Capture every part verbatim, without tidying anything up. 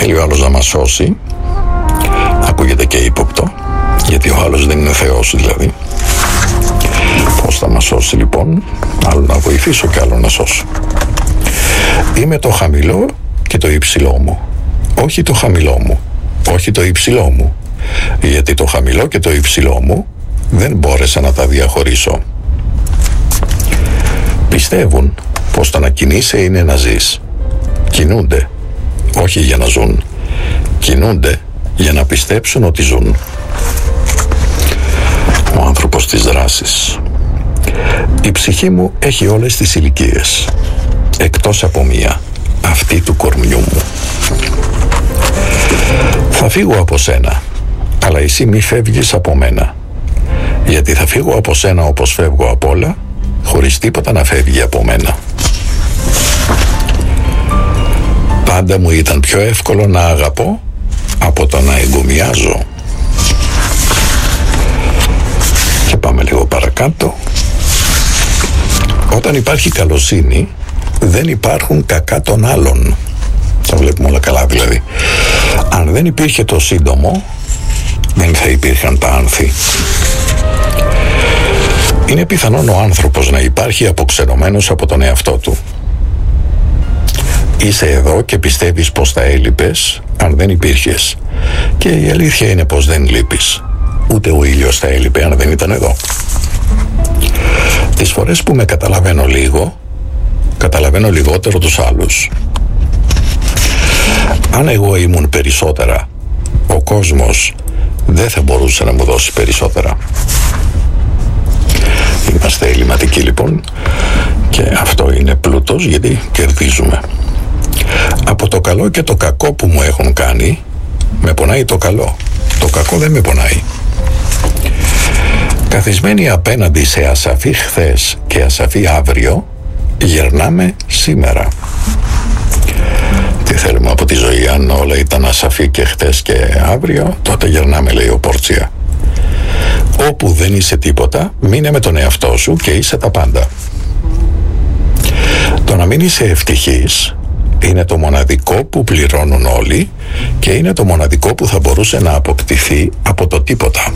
θέλει ο άλλος να μας σώσει. Ακούγεται και ύποπτο, γιατί ο άλλος δεν είναι Θεός δηλαδή. Πώς θα μας σώσει λοιπόν? Άλλο να βοηθήσω και άλλο να σώσω. Είμαι το χαμηλό και το υψηλό μου. Όχι το χαμηλό μου, όχι το υψηλό μου. Γιατί το χαμηλό και το υψηλό μου δεν μπόρεσα να τα διαχωρίσω. Πιστεύουν πως το να κινείσαι είναι να ζεις. Κινούνται, όχι για να ζουν. Κινούνται για να πιστέψουν ότι ζουν. Ο άνθρωπος της δράσης. Η ψυχή μου έχει όλες τις ηλικίες, εκτός από μία, αυτή του κορμιού μου. Θα φύγω από σένα, αλλά εσύ μη φεύγεις από μένα. Γιατί θα φύγω από σένα όπως φεύγω από όλα, χωρίς τίποτα να φεύγει από μένα. Πάντα μου ήταν πιο εύκολο να αγαπώ από το να εγκομιάζω. Και πάμε λίγο παρακάτω. Όταν υπάρχει καλοσύνη, δεν υπάρχουν κακά των άλλων. Τα βλέπουμε όλα καλά δηλαδή. Αν δεν υπήρχε το σύντομο, δεν θα υπήρχαν τα άνθη. Είναι πιθανόν ο άνθρωπος να υπάρχει αποξενωμένος από τον εαυτό του. Είσαι εδώ και πιστεύεις πως θα έλειπες αν δεν υπήρχες. Και η αλήθεια είναι πως δεν λείπεις. Ούτε ο ήλιος θα έλειπε αν δεν ήταν εδώ. Τις φορές που με καταλαβαίνω λίγο, καταλαβαίνω λιγότερο τους άλλους. Αν εγώ ήμουν περισσότερα, ο κόσμος δεν θα μπορούσε να μου δώσει περισσότερα. Είμαστε ελληματικοί λοιπόν, και αυτό είναι πλούτος, γιατί κερδίζουμε. Από το καλό και το κακό που μου έχουν κάνει, με πονάει το καλό. Το κακό δεν με πονάει. Καθισμένοι απέναντι σε ασαφή χθες και ασαφή αύριο, γερνάμε σήμερα. Τι θέλουμε από τη ζωή? Αν όλα ήταν ασαφή και χθες και αύριο, τότε γερνάμε, λέει ο Πόρτσια. Όπου δεν είσαι τίποτα, μείνε με τον εαυτό σου και είσαι τα πάντα. Το να μην είσαι ευτυχής είναι το μοναδικό που πληρώνουν όλοι και είναι το μοναδικό που θα μπορούσε να αποκτηθεί από το τίποτα.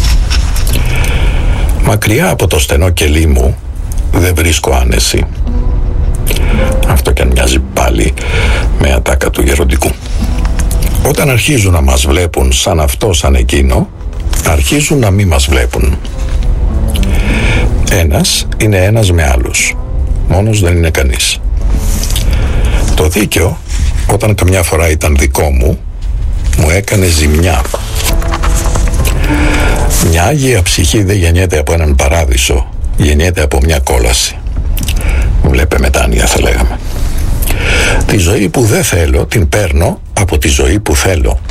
Μακριά από το στενό κελί μου δεν βρίσκω άνεση. Αυτό κι αν μοιάζει πάλι με ατάκα του γεροντικού. Όταν αρχίζουν να μας βλέπουν σαν αυτό, σαν εκείνο, αρχίζουν να μην μας βλέπουν. Ένας είναι ένας με άλλους. Μόνος δεν είναι κανείς. Το δίκαιο, όταν καμιά φορά ήταν δικό μου, μου έκανε ζημιά. Μια άγια ψυχή δεν γεννιέται από έναν παράδεισο, γεννιέται από μια κόλαση. Βλέπε μετάνοια, θα λέγαμε. Τη ζωή που δεν θέλω την παίρνω από τη ζωή που θέλω.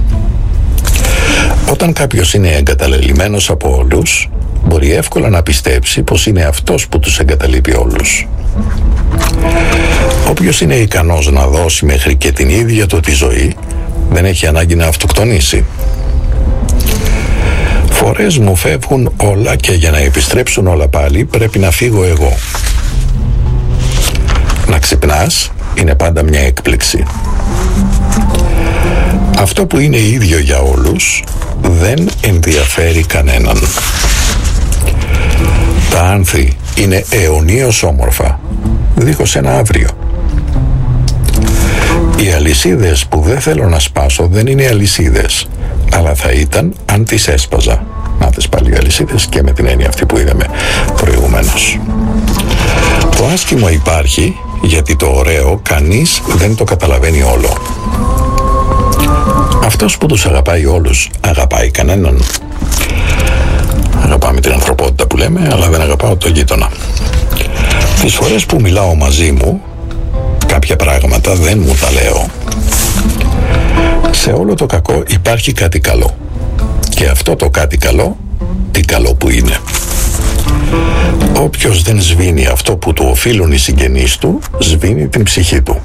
Όταν κάποιος είναι εγκαταλελειμμένος από όλους, μπορεί εύκολα να πιστέψει πως είναι αυτός που τους εγκαταλείπει όλους. Όποιος είναι ικανός να δώσει μέχρι και την ίδια του τη ζωή, δεν έχει ανάγκη να αυτοκτονήσει. Φορές μου φεύγουν όλα και για να επιστρέψουν όλα πάλι πρέπει να φύγω εγώ. Να ξυπνάς είναι πάντα μια έκπληξη. Αυτό που είναι ίδιο για όλους δεν ενδιαφέρει κανέναν. Τα άνθη είναι αιωνίως όμορφα, δίχως ένα αύριο. Οι αλυσίδες που δεν θέλω να σπάσω δεν είναι αλυσίδες, αλλά θα ήταν αν τις έσπαζα. Να τις πάλι αλυσίδες και με την έννοια αυτή που είδαμε προηγουμένως. Το άσχημο υπάρχει γιατί το ωραίο κανείς δεν το καταλαβαίνει όλο. Αυτός που τους αγαπάει όλους αγαπάει κανέναν? Αγαπάμε την ανθρωπότητα που λέμε, αλλά δεν αγαπάω τον γείτονα. Τις φορές που μιλάω μαζί μου, κάποια πράγματα δεν μου τα λέω. Σε όλο το κακό υπάρχει κάτι καλό. Και αυτό το κάτι καλό, τι καλό που είναι. Όποιος δεν σβήνει αυτό που του οφείλουν οι συγγενείς του, σβήνει την ψυχή του.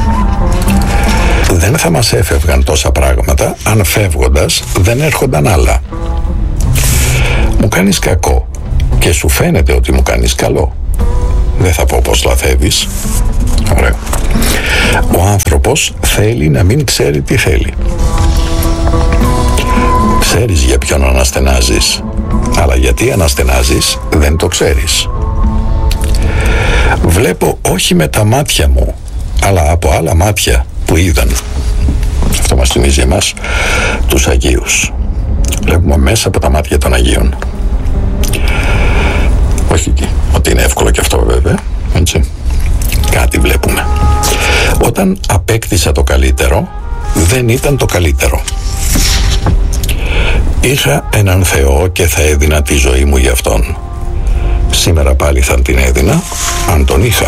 Δεν θα μας έφευγαν τόσα πράγματα αν φεύγοντας δεν έρχονταν άλλα. Μου κάνεις κακό και σου φαίνεται ότι μου κάνεις καλό. Δεν θα πω πως λαθεύεις. Ωραίο. Ο άνθρωπος άνθρωπος θέλει να μην ξέρει τι θέλει. Ξέρεις για ποιον αναστενάζεις, αλλά γιατί αναστενάζεις δεν το ξέρεις. Βλέπω όχι με τα μάτια μου, αλλά από άλλα μάτια που είδαν. Αυτό μας θυμίζει εμάς τους Αγίους. Βλέπουμε μέσα από τα μάτια των Αγίων. Όχι ότι είναι εύκολο και αυτό βέβαια, έτσι. Κάτι βλέπουμε. Όταν απέκτησα το καλύτερο, δεν ήταν το καλύτερο. Είχα έναν Θεό και θα έδινα τη ζωή μου για Αυτόν. Σήμερα πάλι θα την έδινα, αν τον είχα.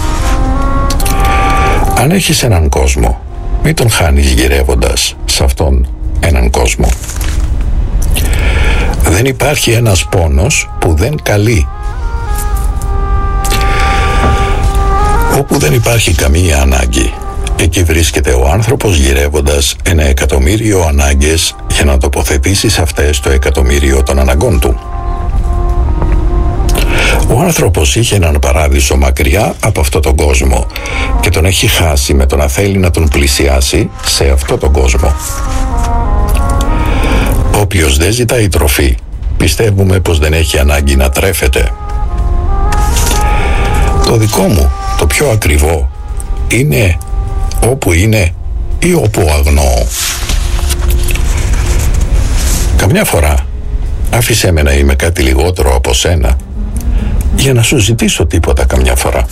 Αν έχεις έναν κόσμο, μην τον χάνεις γυρεύοντας σε αυτόν έναν κόσμο. Δεν υπάρχει ένας πόνος που δεν καλεί. Όπου δεν υπάρχει καμία ανάγκη, εκεί βρίσκεται ο άνθρωπος γυρεύοντας ένα εκατομμύριο ανάγκες για να τοποθετήσει σε αυτές το εκατομμύριο των αναγκών του. Ο άνθρωπος είχε έναν παράδεισο μακριά από αυτό τον κόσμο και τον έχει χάσει με το να θέλει να τον πλησιάσει σε αυτό τον κόσμο. Όποιος δεν ζητάει τροφή, πιστεύουμε πως δεν έχει ανάγκη να τρέφεται. Το δικό μου, το πιο ακριβό, είναι όπου είναι ή όπου αγνοώ. Καμιά φορά άφησέ με να είμαι κάτι λιγότερο από σένα για να σου ζητήσω τίποτα καμιά φορά.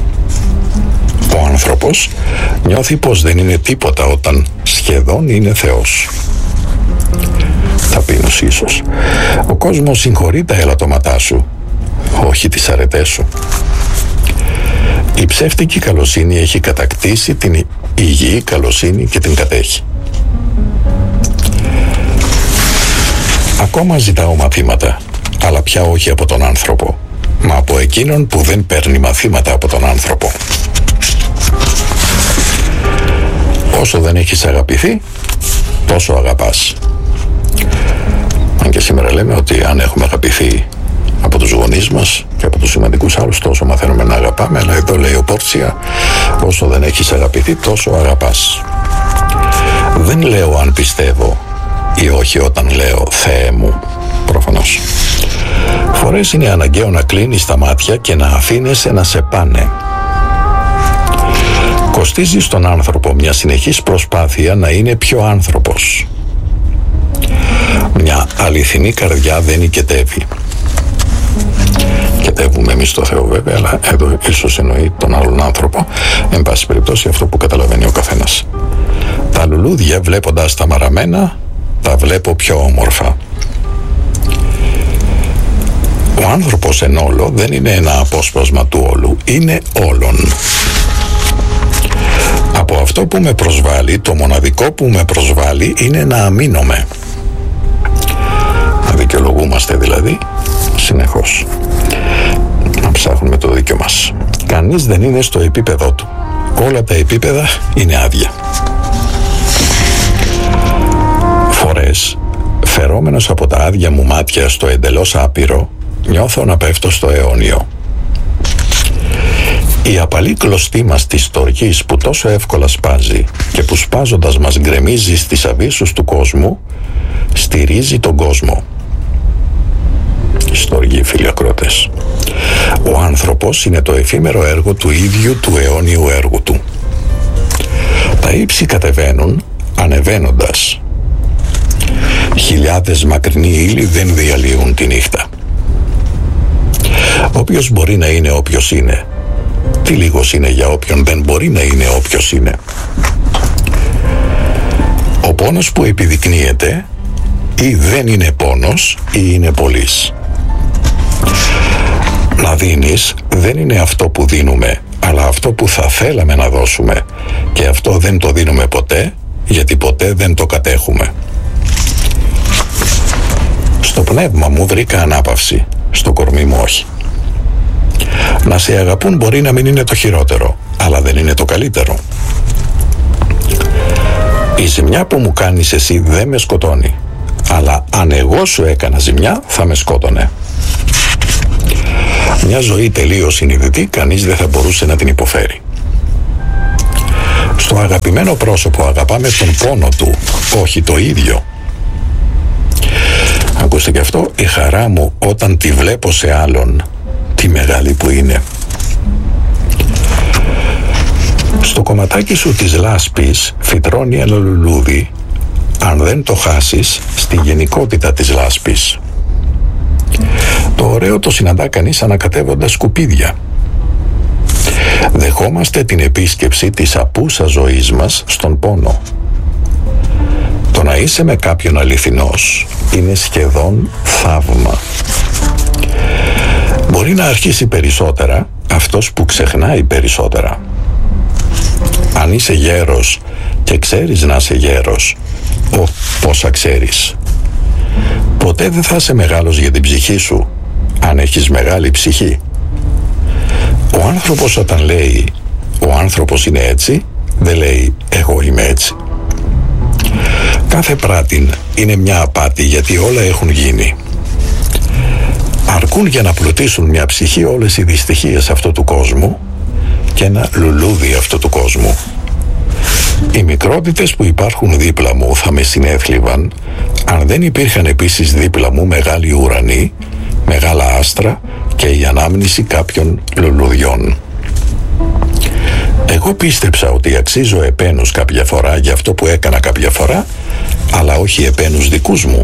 Ο άνθρωπος νιώθει πως δεν είναι τίποτα όταν σχεδόν είναι Θεός. Ταπείνωση ίσως. Ο κόσμος συγχωρεί τα ελαττώματά σου, όχι τις αρετές σου. Η ψεύτικη καλοσύνη έχει κατακτήσει την υγιή καλοσύνη και την κατέχει. Ακόμα ζητάω μαθήματα, αλλά πια όχι από τον άνθρωπο, μα από εκείνον που δεν παίρνει μαθήματα από τον άνθρωπο. Όσο δεν έχεις αγαπηθεί, τόσο αγαπάς. Αν και σήμερα λέμε ότι αν έχουμε αγαπηθεί από τους γονείς μας και από τους σημαντικούς άλλους, τόσο μαθαίνουμε να αγαπάμε, αλλά εδώ λέει ο Πόρτσια, όσο δεν έχεις αγαπηθεί, τόσο αγαπάς. Δεν λέω αν πιστεύω ή όχι όταν λέω Θεέ μου, προφανώς. Φορές είναι αναγκαίο να κλείνεις τα μάτια και να αφήνεσαι να σε πάνε. Κοστίζει στον άνθρωπο μια συνεχής προσπάθεια να είναι πιο άνθρωπος. Μια αληθινή καρδιά δεν οικετεύει. Κετεύουμε εμείς το Θεό βέβαια, αλλά εδώ ίσως εννοεί τον άλλον άνθρωπο, εν πάση περιπτώσει αυτό που καταλαβαίνει ο καθένας. Τα λουλούδια βλέποντας τα μαραμένα, τα βλέπω πιο όμορφα. Ο άνθρωπος εν όλο δεν είναι ένα απόσπασμα του όλου, είναι όλων. Από αυτό που με προσβάλλει, το μοναδικό που με προσβάλλει είναι να αμήνομαι. Να δικαιολογούμαστε δηλαδή συνεχώς. Να ψάχνουμε το δίκιο μας. Κανείς δεν είναι στο επίπεδό του. Όλα τα επίπεδα είναι άδεια. Φορές, φερόμενος από τα άδεια μου μάτια στο εντελώς άπειρο, νιώθω να πέφτω στο αιώνιο. Η απαλή κλωστή μας της στοργής που τόσο εύκολα σπάζει και που σπάζοντας μας γκρεμίζει στις αβύσσους του κόσμου, στηρίζει τον κόσμο. Στοργή, φίλοι ακροατές. Ο άνθρωπος είναι το εφήμερο έργο του ίδιου του αιώνιου έργου του. Τα ύψη κατεβαίνουν ανεβαίνοντας. Χιλιάδες μακρινοί ύλοι δεν διαλύουν τη νύχτα. Όποιος μπορεί να είναι όποιος είναι, τι λίγος είναι για όποιον δεν μπορεί να είναι όποιος είναι. Ο πόνος που επιδεικνύεται ή δεν είναι πόνος ή είναι πολύς. Να δίνεις δεν είναι αυτό που δίνουμε, αλλά αυτό που θα θέλαμε να δώσουμε, και αυτό δεν το δίνουμε ποτέ, γιατί ποτέ δεν το κατέχουμε. Στο πνεύμα μου βρήκα ανάπαυση, στο κορμί μου όχι. Να σε αγαπούν μπορεί να μην είναι το χειρότερο, αλλά δεν είναι το καλύτερο. Η ζημιά που μου κάνεις εσύ δεν με σκοτώνει, αλλά αν εγώ σου έκανα ζημιά θα με σκότωνε. Μια ζωή τελείως συνειδητή κανείς δεν θα μπορούσε να την υποφέρει. Στο αγαπημένο πρόσωπο αγαπάμε τον πόνο του, όχι το ίδιο. Ακούστε και αυτό, η χαρά μου όταν τη βλέπω σε άλλον, τι μεγάλη που είναι. Στο κομματάκι σου της λάσπης φυτρώνει ένα λουλούδι, αν δεν το χάσεις στη γενικότητα της λάσπης. Το ωραίο το συναντά κανείς ανακατεύοντας σκουπίδια. Δεχόμαστε την επίσκεψη της απούσας ζωής μας στον πόνο. Το να είσαι με κάποιον αληθινός είναι σχεδόν θαύμα. Μπορεί να αρχίσει περισσότερα αυτός που ξεχνάει περισσότερα. Αν είσαι γέρος και ξέρεις να είσαι γέρος, ο, πόσα ξέρεις. Ποτέ δεν θα είσαι μεγάλος για την ψυχή σου, αν έχεις μεγάλη ψυχή. Ο άνθρωπος όταν λέει «ο άνθρωπος είναι έτσι», δεν λέει «εγώ είμαι έτσι». Κάθε πράτην είναι μια απάτη, γιατί όλα έχουν γίνει. Αρκούν για να πλουτίσουν μια ψυχή όλες οι δυστυχίες αυτού του κόσμου και ένα λουλούδι αυτού του κόσμου. Οι μικρότητες που υπάρχουν δίπλα μου θα με συνέθλιβαν αν δεν υπήρχαν επίσης δίπλα μου μεγάλοι ουρανοί, μεγάλα άστρα και η ανάμνηση κάποιων λουλουδιών. Εγώ πίστεψα ότι αξίζω επένους κάποια φορά για αυτό που έκανα κάποια φορά, αλλά όχι επένους δικούς μου.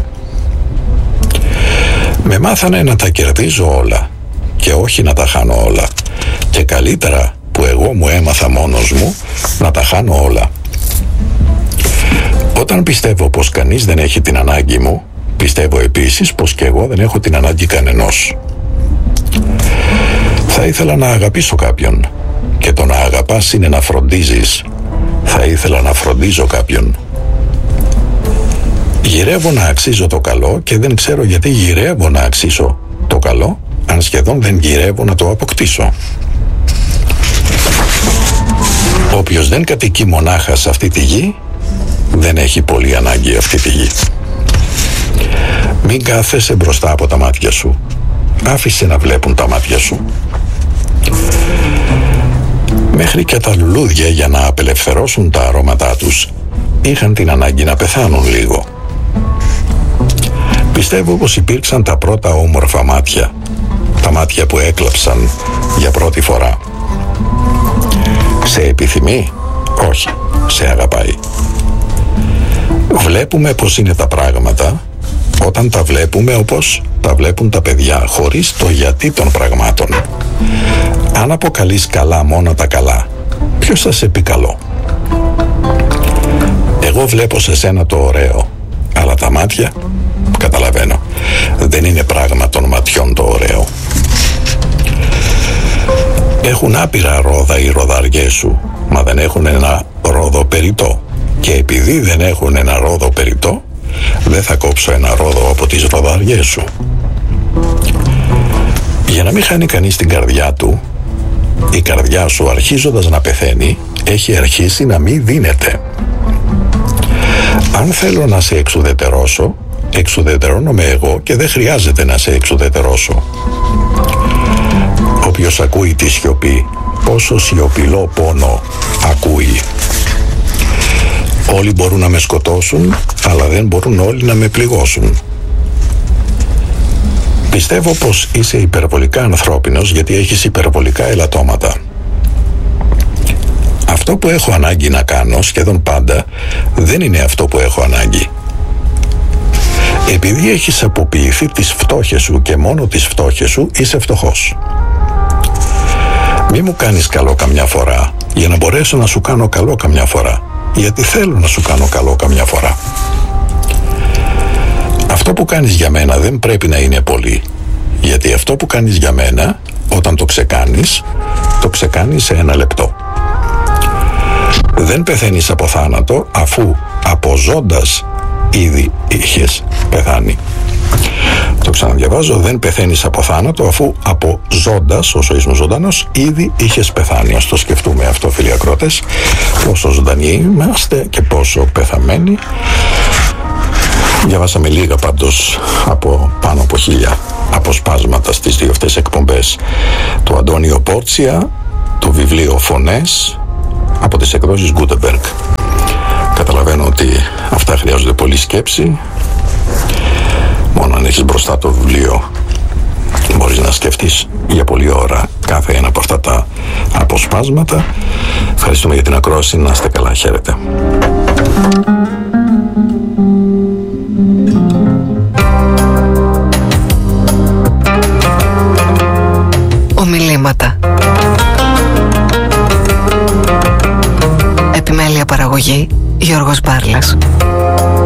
Με μάθανε να τα κερδίζω όλα και όχι να τα χάνω όλα, και καλύτερα που εγώ μου έμαθα μόνος μου να τα χάνω όλα. Όταν πιστεύω πως κανείς δεν έχει την ανάγκη μου, πιστεύω επίσης πως και εγώ δεν έχω την ανάγκη κανενός. Θα ήθελα να αγαπήσω κάποιον, και το να αγαπάς είναι να φροντίζεις. Θα ήθελα να φροντίζω κάποιον. Γυρεύω να αξίζω το καλό και δεν ξέρω γιατί γυρεύω να αξίσω το καλό, αν σχεδόν δεν γυρεύω να το αποκτήσω. Όποιος δεν κατοικεί μονάχα σε αυτή τη γη, δεν έχει πολύ ανάγκη αυτή τη γη. Μην κάθεσαι μπροστά από τα μάτια σου. Άφησε να βλέπουν τα μάτια σου. Μέχρι και τα λουλούδια, για να απελευθερώσουν τα αρώματά τους, είχαν την ανάγκη να πεθάνουν λίγο. Πιστεύω πως υπήρξαν τα πρώτα όμορφα μάτια, τα μάτια που έκλαψαν για πρώτη φορά. Σε επιθυμεί? Όχι, σε αγαπάει. Βλέπουμε πως είναι τα πράγματα όταν τα βλέπουμε όπως τα βλέπουν τα παιδιά, χωρίς το γιατί των πραγμάτων. Αν αποκαλείς καλά μόνο τα καλά, ποιος θα σε πει καλό? Εγώ βλέπω σε σένα το ωραίο, αλλά τα μάτια, καταλαβαίνω, δεν είναι πράγμα των ματιών το ωραίο. Έχουν άπειρα ρόδα οι ροδαριές σου, μα δεν έχουν ένα ρόδο περιττό. Και επειδή δεν έχουν ένα ρόδο περιττό, δεν θα κόψω ένα ρόδο από τις ροδαριές σου. Για να μην χάνει κανείς την καρδιά του, η καρδιά σου αρχίζοντας να πεθαίνει, έχει αρχίσει να μην δίνεται. Αν θέλω να σε εξουδετερώσω, εξουδετερώνομαι εγώ και δεν χρειάζεται να σε εξουδετερώσω. Όποιος ακούει τη σιωπή, πόσο σιωπηλό πόνο ακούει. Όλοι μπορούν να με σκοτώσουν, αλλά δεν μπορούν όλοι να με πληγώσουν. Πιστεύω πως είσαι υπερβολικά ανθρώπινος, γιατί έχεις υπερβολικά ελαττώματα. Αυτό που έχω ανάγκη να κάνω σχεδόν πάντα δεν είναι αυτό που έχω ανάγκη. Επειδή έχεις αποποιηθεί τις φτώχες σου και μόνο τις φτώχες σου, είσαι φτωχός. Μη μου κάνεις καλό καμιά φορά για να μπορέσω να σου κάνω καλό καμιά φορά, γιατί θέλω να σου κάνω καλό καμιά φορά. Αυτό που κάνεις για μένα δεν πρέπει να είναι πολύ, γιατί αυτό που κάνεις για μένα, όταν το ξεκάνεις, το ξεκάνεις σε ένα λεπτό. Δεν πεθαίνεις από θάνατο, αφού από ζώντας ήδη είχες πεθάνει. Το ξαναδιαβάζω, δεν πεθαίνεις από θάνατο, αφού από ζώντας, όσο ήσουν ζωντανός, ήδη είχες πεθάνει. Ας το σκεφτούμε αυτό, φίλοι ακρότες, πόσο ζωντανοί είμαστε και πόσο πεθαμένοι. Διαβάσαμε λίγα πάντως από πάνω από χίλια αποσπάσματα στις δύο αυτές εκπομπές του Αντώνιο Πόρτσια, το βιβλίο Φωνές, από τις εκδόσεις Gutenberg. Καταλαβαίνω ότι αυτά χρειάζονται πολλή σκέψη. Μόνο αν έχεις μπροστά το βιβλίο μπορείς να σκεφτείς για πολλή ώρα κάθε ένα από αυτά τα αποσπάσματα. Ευχαριστούμε για την ακρόαση. Να είστε καλά. Χαίρετε. Ομιλήματα. Επιμέλεια παραγωγή Γιώργος Μπάρλας.